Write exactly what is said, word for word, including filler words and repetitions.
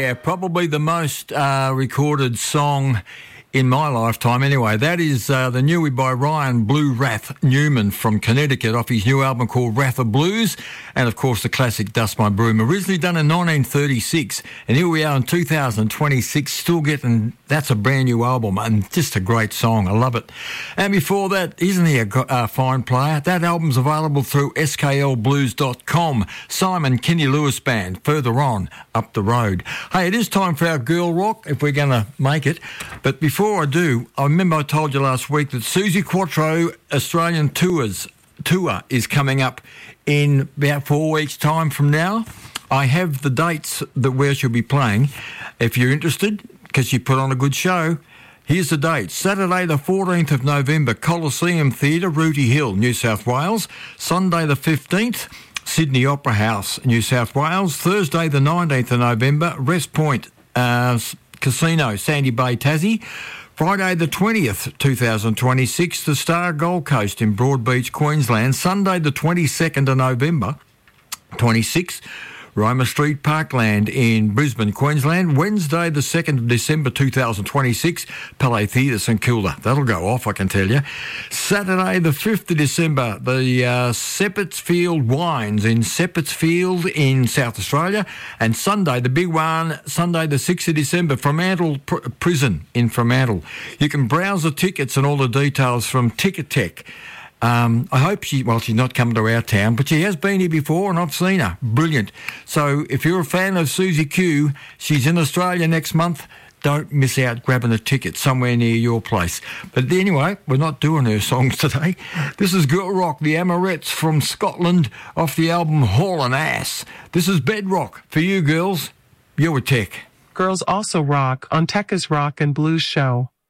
Yeah, probably the most uh, recorded song in my lifetime anyway. That is uh, the newie by Ryan Blue Wrath Newman from Connecticut off his new album called Wrath of Blues, and of course the classic Dust My Broom, originally done in nineteen thirty-six, and here we are in two thousand twenty-six still getting, that's a brand new album and just a great song. I love it. And before that, isn't he a uh, fine player? That album's available through S K L blues dot com. Simon Kenny Lewis Band, further on up the road. Hey, it is time for our Girl Rock if we're going to make it, but before Before I do, I remember I told you last week that Suzi Quatro Australian Tours tour is coming up in about four weeks' time from now. I have the dates that where she'll be playing. If you're interested, because she put on a good show, here's the dates. Saturday the fourteenth of November, Coliseum Theatre, Rooty Hill, New South Wales. Sunday the fifteenth, Sydney Opera House, New South Wales. Thursday the nineteenth of November, Rest Point uh, Casino, Sandy Bay, Tassie. Friday the twentieth, two thousand twenty-six, the Star Gold Coast in Broadbeach, Queensland. Sunday the twenty-second of November, twenty-six, Roma Street, Parkland in Brisbane, Queensland. Wednesday the second of December two thousand twenty-six, Palais Theatre, St Kilda. That'll go off, I can tell you. Saturday the fifth of December, the uh, Seppetsfield Wines in Seppetsfield in South Australia. And Sunday, the big one, Sunday the sixth of December, Fremantle Pr- Prison in Fremantle. You can browse the tickets and all the details from Ticketek. Um, I hope she, well, she's not come to our town, but she has been here before and I've seen her. Brilliant. So if you're a fan of Susie Q, she's in Australia next month. Don't miss out grabbing a ticket somewhere near your place. But anyway, we're not doing her songs today. This is Girl Rock, the Amorettes from Scotland off the album Haulin' Ass. This is Bedrock for you girls. You're a tech. Girls also rock on Tekka's Rock and Blues Show.